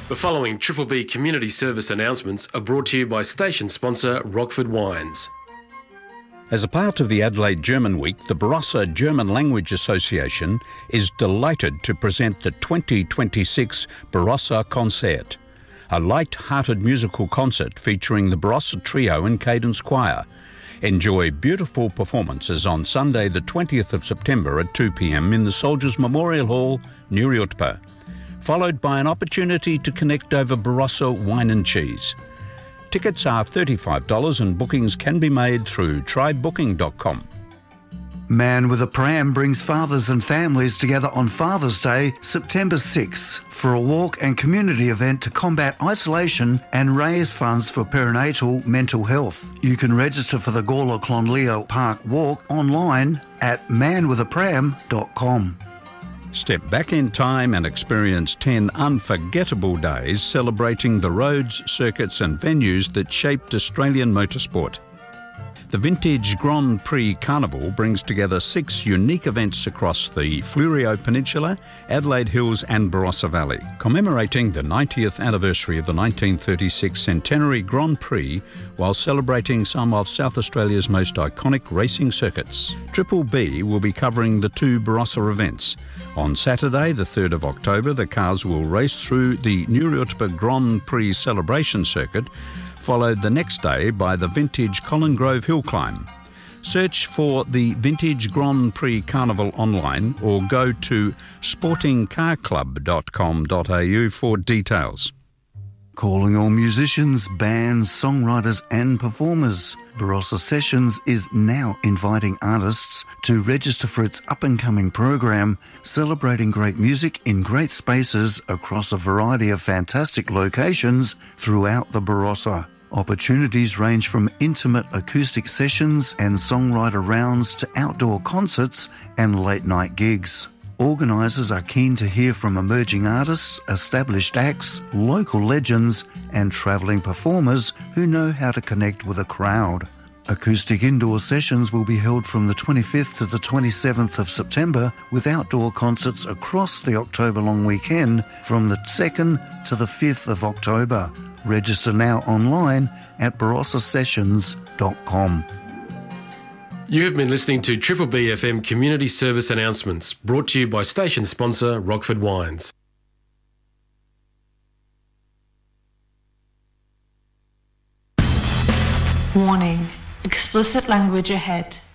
The following Triple B community service announcements are brought to you by station sponsor Rockford Wines. As a part of the Adelaide German Week, the Barossa German Language Association is delighted to present the 2026 Barossa Concert, a light-hearted musical concert featuring the Barossa Trio and Cadence Choir. Enjoy beautiful performances on Sunday the 20th of September at 2 p.m. in the Soldiers Memorial Hall, Nuriotpa, followed by an opportunity to connect over Barossa wine and cheese. Tickets are $35 and bookings can be made through trybooking.com. Man with a Pram brings fathers and families together on Father's Day, September 6, for a walk and community event to combat isolation and raise funds for perinatal mental health. You can register for the Gawler Clonleo Park Walk online at manwithapram.com. Step back in time and experience 10 unforgettable days celebrating the roads, circuits and venues that shaped Australian motorsport. The Vintage Grand Prix Carnival brings together 6 unique events across the Fleurieu Peninsula, Adelaide Hills and Barossa Valley, commemorating the 90th anniversary of the 1936 Centenary Grand Prix while celebrating some of South Australia's most iconic racing circuits. Triple B will be covering the 2 Barossa events. On Saturday, the 3rd of October, the cars will race through the Nuriotpa Grand Prix celebration circuit, followed the next day by the Vintage Colin Grove Hill Climb. Search for the Vintage Grand Prix Carnival online or go to sportingcarclub.com.au for details. Calling all musicians, bands, songwriters and performers. Barossa Sessions is now inviting artists to register for its up-and-coming program, celebrating great music in great spaces across a variety of fantastic locations throughout the Barossa. Opportunities range from intimate acoustic sessions and songwriter rounds to outdoor concerts and late-night gigs. Organisers are keen to hear from emerging artists, established acts, local legends and travelling performers who know how to connect with a crowd. Acoustic indoor sessions will be held from the 25th to the 27th of September with outdoor concerts across the October long weekend from the 2nd to the 5th of October. Register now online at barossasessions.com. You have been listening to Triple B FM community service announcements brought to you by station sponsor Rockford Wines. Warning: explicit language ahead.